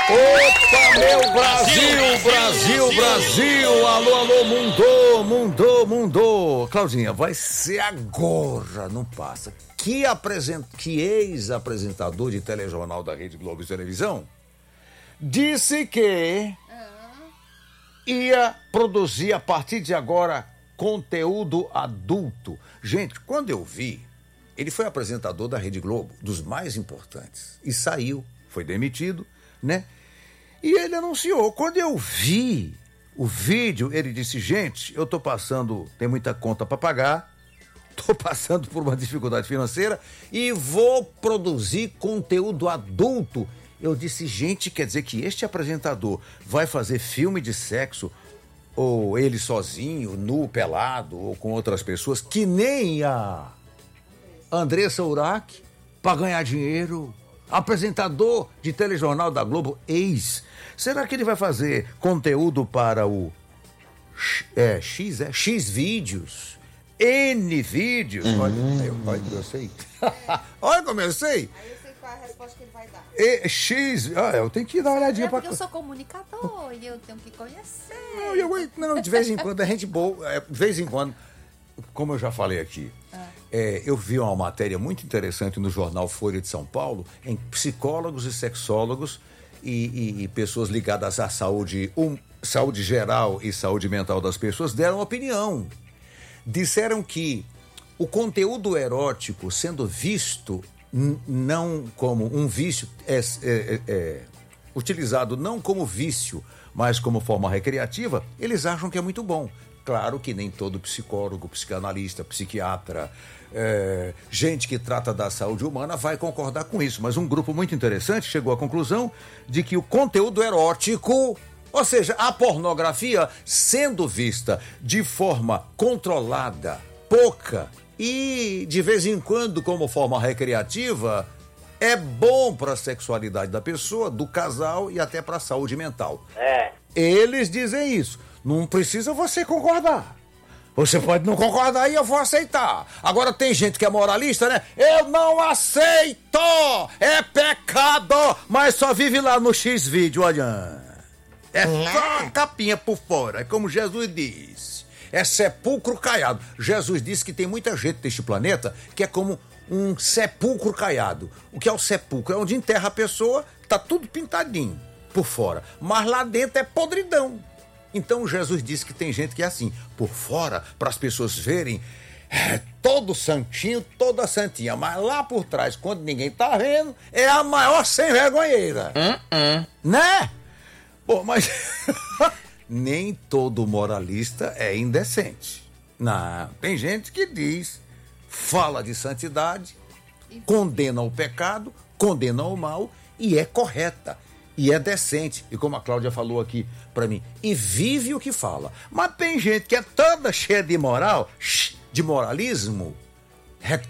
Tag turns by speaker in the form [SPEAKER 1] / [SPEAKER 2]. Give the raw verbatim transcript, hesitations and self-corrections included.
[SPEAKER 1] Opa, meu Brasil, Brasil, Brasil, alô, alô, mundo, mundo, mundo. Claudinha, vai ser agora, não passa. Que, apresent... que ex-apresentador de telejornal da Rede Globo de Televisão disse que ia produzir a partir de agora conteúdo adulto. Gente, quando eu vi, ele foi apresentador da Rede Globo, dos mais importantes, e saiu, foi demitido, né? E ele anunciou. Quando eu vi o vídeo, ele disse, gente, eu tô passando, tem muita conta para pagar, tô passando por uma dificuldade financeira e vou produzir conteúdo adulto. Eu disse, gente, quer dizer que este apresentador vai fazer filme de sexo, ou ele sozinho, nu, pelado, ou com outras pessoas, que nem a Andressa Urach, para ganhar dinheiro, apresentador de telejornal da Globo, ex. Será que ele vai fazer conteúdo para o é, X, é? X vídeos, N vídeos? Uhum. Olha, olha, eu sei. Olha como eu sei.
[SPEAKER 2] Aí eu sei qual é a resposta que ele vai dar.
[SPEAKER 1] E, X, ah, eu tenho que dar uma olhadinha.
[SPEAKER 2] É porque
[SPEAKER 1] pra...
[SPEAKER 2] eu sou comunicador e eu tenho que conhecer.
[SPEAKER 1] Não, eu, não, de vez em quando, a gente boa, é, de vez em quando, como eu já falei aqui, ah. é, eu vi uma matéria muito interessante no jornal Folha de São Paulo, em psicólogos e sexólogos e, e, e pessoas ligadas à saúde, um, saúde geral e saúde mental das pessoas deram opinião. Disseram que o conteúdo erótico sendo visto n- não como um vício, é, é, é, é, utilizado não como vício, mas como forma recreativa, eles acham que é muito bom. Claro que nem todo psicólogo, psicanalista, psiquiatra, é, gente que trata da saúde humana vai concordar com isso, mas um grupo muito interessante chegou à conclusão de que o conteúdo erótico, ou seja, a pornografia sendo vista de forma controlada, pouca e de vez em quando como forma recreativa, é bom para a sexualidade da pessoa, do casal e até para a saúde mental.
[SPEAKER 3] É.
[SPEAKER 1] Eles dizem isso. Não precisa você concordar. Você pode não concordar e eu vou aceitar. Agora tem gente que é moralista, né? Eu não aceito! É pecado! Mas só vive lá no X-Vídeo, olha. É só a capinha por fora, é como Jesus diz. É sepulcro caiado. Jesus disse que tem muita gente neste planeta que é como um sepulcro caiado. O que é o sepulcro? É onde enterra a pessoa, tá tudo pintadinho por fora. Mas lá dentro é podridão. Então Jesus disse que tem gente que é assim, por fora, para as pessoas verem, é todo santinho, toda santinha, mas lá por trás, quando ninguém tá vendo, é a maior sem vergonheira. Uh-uh. Né? Pô, mas nem todo moralista é indecente. Não, tem gente que diz, fala de santidade, condena o pecado, condena o mal e é correta. E é decente, e como a Cláudia falou aqui pra mim, e vive o que fala. Mas tem gente que é toda cheia de moral, de moralismo,